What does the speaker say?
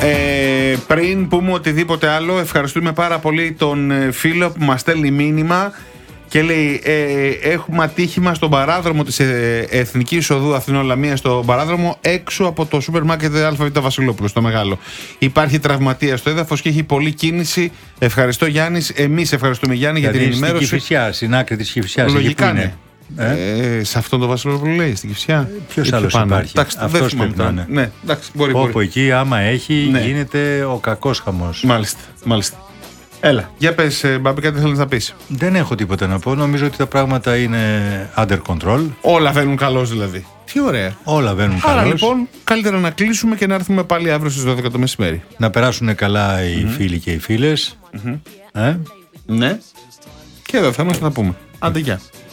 Πριν πούμε οτιδήποτε άλλο, ευχαριστούμε πάρα πολύ τον φίλο που μας στέλνει μήνυμα και λέει έχουμε ατύχημα στον παράδρομο της Εθνικής Οδού Αθηνών Λαμίας, στον παράδρομο έξω από το σούπερ μάρκετ ΑΒ Βασιλόπουλο, στο μεγάλο. Υπάρχει τραυματία στο έδαφος και έχει πολλή κίνηση. Ευχαριστώ Γιάννης. Εμείς ευχαριστούμε Γιάννη για την ενημέρωση. Στην Κηφισιά, στην άκρη της Κηφισιάς. Λογικά είναι. Σε αυτόν τον Βασιλόπουλο λέει, στην Κηφισιά. Ποιος άλλος υπάρχει? Εντάξει, αυτός πρέπει να είναι. Ναι, εντάξει, μπορεί. Όπου εκεί άμα έχει γίνεται ο κακός χαμός. Μάλιστα. Έλα, για πες Μπάμπη, κάτι θέλεις να πεις? Δεν έχω τίποτα να πω. Νομίζω ότι τα πράγματα είναι under control. Όλα βαίνουν καλώς δηλαδή. Τι ωραία. Όλα βαίνουν καλώς. Άρα λοιπόν, καλύτερα να κλείσουμε και να έρθουμε πάλι αύριο στις 12 το μεσημέρι. Να περάσουν καλά οι φίλοι και οι φίλες. Ναι. Και εδώ θα είμαστε να πούμε. Άντε, γεια.